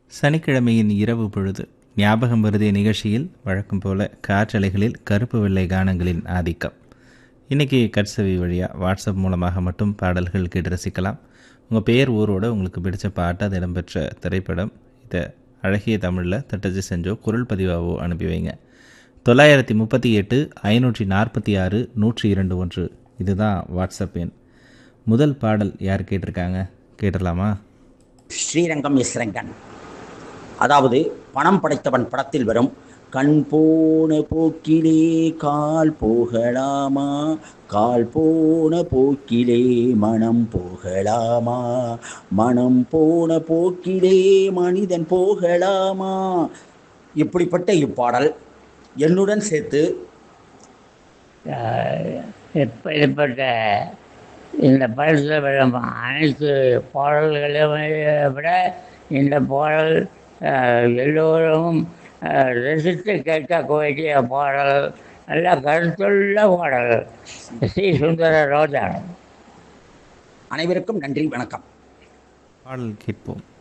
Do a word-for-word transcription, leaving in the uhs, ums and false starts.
சனிக்கிழமையின் இரவு பொழுது ஞாபகம் வருதிய நிகழ்ச்சியில் வழக்கம் போல காற்றலைகளில் கருப்பு வெள்ளை கானங்களின் ஆதிக்கம். இன்றைக்கி கட்சவி வழியாக வாட்ஸ்அப் மூலமாக மட்டும் பாடல்கள் கேட்டு ரசிக்கலாம். உங்கள் பெயர் ஊரோட உங்களுக்கு பிடிச்ச பாட்டு, அது இடம்பெற்ற திரைப்படம், இதை அழகிய தமிழில் தட்டச்சு செஞ்சோ குரல் பதிவாவோ அனுப்பி வைங்க. தொள்ளாயிரத்தி முப்பத்தி எட்டு ஐநூற்றி நாற்பத்தி ஆறு நூற்றி இரண்டு ஒன்று இதுதான் வாட்ஸ்அப் எண். முதல் பாடல் யார் கேட்டிருக்காங்க கேட்டலாமா? ஸ்ரீரங்கம் எஸ் ரங்கன். அதாவது பணம் படைத்தவன் படத்தில் வரும் கண் போன போக்கிலே கால் போகலாமா, கால் போன போக்கிலே மனம் போகலாமா, மனம் போன போக்கிலே மனிதன் போகலாமா. இப்படிப்பட்ட இப்பாடல் என்னுடன் சேர்த்து இப்படிப்பட்ட இந்த படத்தில் வரும் அனைத்து பாடல்களையும் விட இந்த பாடல் எல்லோரும் ரசித்து கேட்கக்கூடிய பாடல், நல்ல கருத்துள்ள பாடல். ஸ்ரீ சுந்தர ரோஜா. அனைவருக்கும் நன்றி, வணக்கம். பாடல் கேட்போம்.